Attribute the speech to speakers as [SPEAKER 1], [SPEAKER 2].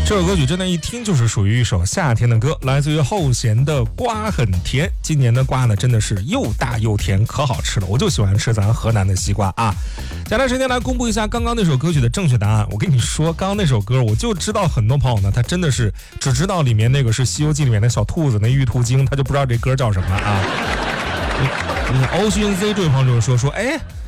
[SPEAKER 1] 这首歌曲真的一听就是属于一首夏天的歌，来自于后弦的瓜很甜。今年的瓜呢真的是又大又甜，可好吃了，我就喜欢吃咱河南的西瓜啊。前段时间来公布一下刚刚那首歌曲的正确答案。我跟你说，刚刚那首歌我就知道很多朋友呢，他真的是只知道里面那个是《西游记》里面的小兔子那玉兔精，他就不知道这歌叫什么啊。你看 Ocean Z 这位朋友就说，哎，